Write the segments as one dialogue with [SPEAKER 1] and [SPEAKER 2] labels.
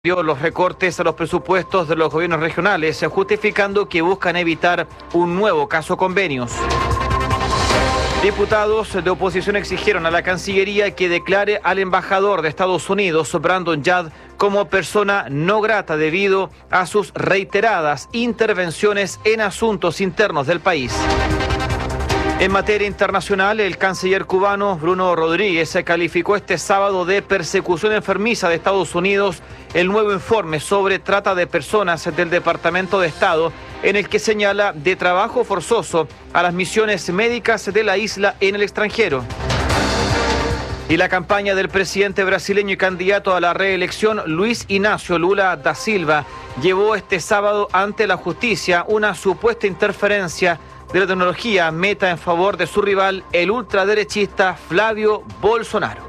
[SPEAKER 1] Los recortes a los presupuestos de los gobiernos regionales, justificando que buscan evitar un nuevo caso convenios. Diputados de oposición exigieron a la Cancillería que declare al embajador de Estados Unidos, Brandon Judd, como persona no grata debido a sus reiteradas intervenciones en asuntos internos del país. En materia internacional, el canciller cubano Bruno Rodríguez se calificó este sábado de persecución enfermiza de Estados Unidos el nuevo informe sobre trata de personas del Departamento de Estado, en el que señala de trabajo forzoso a las misiones médicas de la isla en el extranjero. Y la campaña del presidente brasileño y candidato a la reelección, Luis Inácio Lula da Silva, llevó este sábado ante la justicia una supuesta interferencia de la tecnología Meta en favor de su rival, el ultraderechista Flavio Bolsonaro.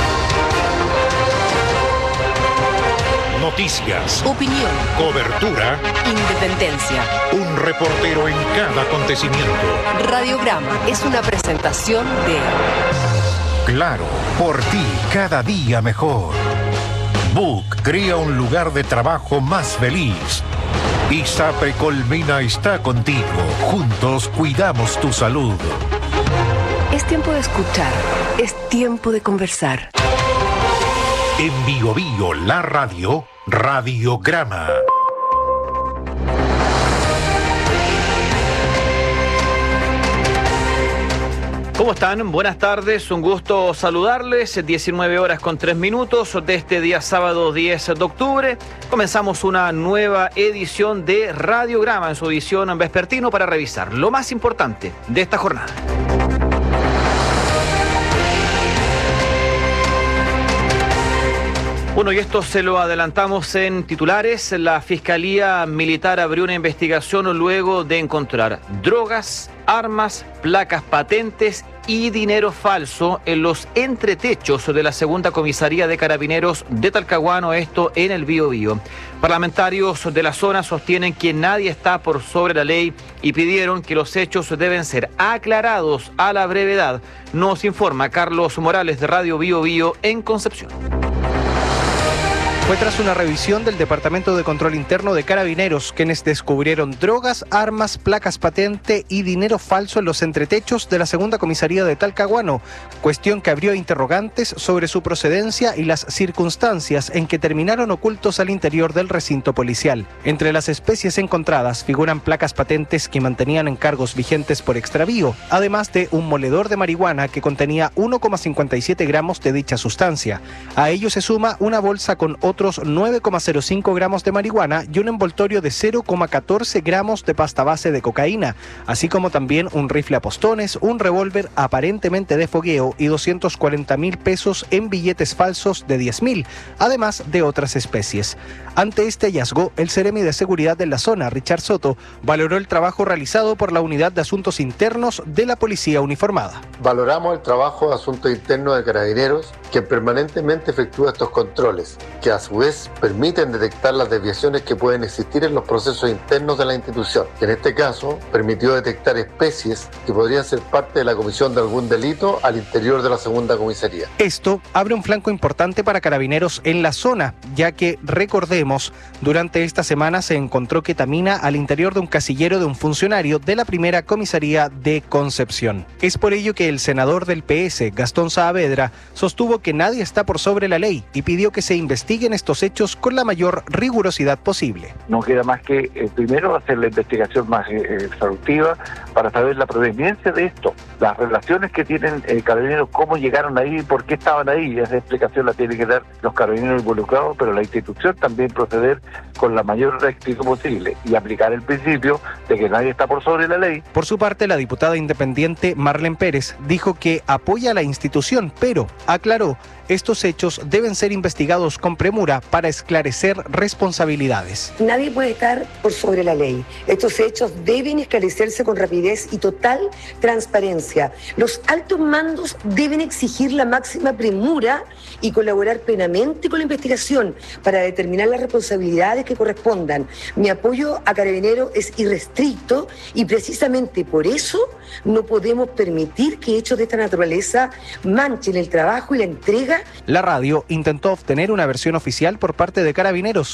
[SPEAKER 2] Noticias,
[SPEAKER 3] opinión,
[SPEAKER 2] cobertura,
[SPEAKER 3] independencia.
[SPEAKER 2] Un reportero en cada acontecimiento.
[SPEAKER 3] Radiograma es una presentación de
[SPEAKER 2] Claro, por ti cada día mejor. Book crea un lugar de trabajo más feliz. ISAPRE Colmena está contigo. Juntos cuidamos tu salud.
[SPEAKER 4] Es tiempo de escuchar. Es tiempo de conversar.
[SPEAKER 2] En Bio Bio, la radio, Radiograma.
[SPEAKER 1] ¿Cómo están? Buenas tardes, un gusto saludarles. 19 horas con 3 minutos de este día sábado 10 de octubre. Comenzamos una nueva edición de Radiograma en su edición vespertino para revisar lo más importante de esta jornada. Bueno, y esto se lo adelantamos en titulares. La Fiscalía Militar abrió una investigación luego de encontrar drogas, armas, placas patentes y dinero falso en los entretechos de la segunda comisaría de Carabineros de Talcahuano, esto en el Biobío. Parlamentarios de la zona sostienen que nadie está por sobre la ley y pidieron que los hechos deben ser aclarados a la brevedad. Nos informa Carlos Morales de Radio Biobío en Concepción.
[SPEAKER 5] Fue tras una revisión del Departamento de Control Interno de Carabineros, quienes descubrieron drogas, armas, placas patente y dinero falso en los entretechos de la segunda comisaría de Talcahuano, cuestión que abrió interrogantes sobre su procedencia y las circunstancias en que terminaron ocultos al interior del recinto policial. Entre las especies encontradas figuran placas patentes que mantenían encargos vigentes por extravío, además de un moledor de marihuana que contenía 1,57 gramos de dicha sustancia. A ello se suma una bolsa con otros 9,05 gramos de marihuana y un envoltorio de 0,14 gramos de pasta base de cocaína, así como también un rifle a postones, un revólver aparentemente de fogueo y 240.000 pesos en billetes falsos de 10.000, además de otras especies. Ante este hallazgo, el Seremi de Seguridad de la zona, Richard Soto, valoró el trabajo realizado por la Unidad de Asuntos Internos de la Policía Uniformada.
[SPEAKER 6] Valoramos el trabajo de Asuntos Internos de Carabineros, que permanentemente efectúa estos controles, que a su vez permiten detectar las desviaciones que pueden existir en los procesos internos de la institución. En este caso, permitió detectar especies que podrían ser parte de la comisión de algún delito al interior de la segunda comisaría.
[SPEAKER 5] Esto abre un flanco importante para Carabineros en la zona, ya que, recordemos, durante esta semana se encontró ketamina al interior de un casillero de un funcionario de la primera comisaría de Concepción. Es por ello que el senador del PS, Gastón Saavedra, sostuvo que nadie está por sobre la ley y pidió que se investiguen estos hechos con la mayor rigurosidad posible.
[SPEAKER 7] No queda más que primero hacer la investigación más exhaustiva para saber la proveniencia de esto, las relaciones que tienen Carabineros, cómo llegaron ahí, por qué estaban ahí. Esa explicación la tienen que dar los Carabineros involucrados, pero la institución también proceder con la mayor rectitud posible y aplicar el principio de que nadie está por sobre la ley.
[SPEAKER 5] Por su parte, la diputada independiente Marlene Pérez dijo que apoya a la institución, pero aclaró, estos hechos deben ser investigados con premura para esclarecer responsabilidades.
[SPEAKER 8] Nadie puede estar por sobre la ley. Estos hechos deben esclarecerse con rapidez y total transparencia. Los altos mandos deben exigir la máxima premura y colaborar plenamente con la investigación para determinar las responsabilidades que correspondan. Mi apoyo a Carabineros es irrestricto y precisamente por eso no podemos permitir que hechos de esta naturaleza manchen el trabajo y la entrega cifra.
[SPEAKER 5] La radio intentó obtener una versión oficial por parte de Carabineros,